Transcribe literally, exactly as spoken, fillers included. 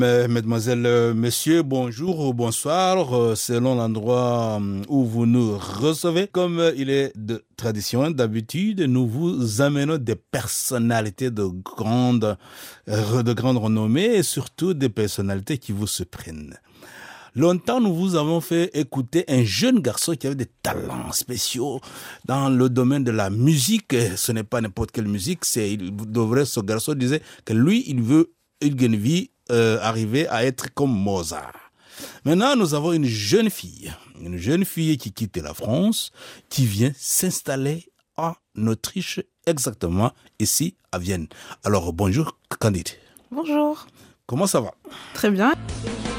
Mais, Mesdemoiselles, euh, messieurs, bonjour ou bonsoir, euh, selon l'endroit euh, où vous nous recevez. Comme euh, il est de tradition, d'habitude, nous vous amenons des personnalités de grande, euh, de grande renommée et surtout des personnalités qui vous surprennent. Longtemps, nous vous avons fait écouter un jeune garçon qui avait des talents spéciaux dans le domaine de la musique. Ce n'est pas n'importe quelle musique, c'est, il devrait, ce garçon disait que lui, il veut une vie euh, arriver à être comme Mozart. Maintenant, nous avons une jeune fille, une jeune fille qui quitte la France, qui vient s'installer en Autriche, exactement ici à Vienne. Alors, bonjour Candide. Bonjour. Comment ça va? Très bien.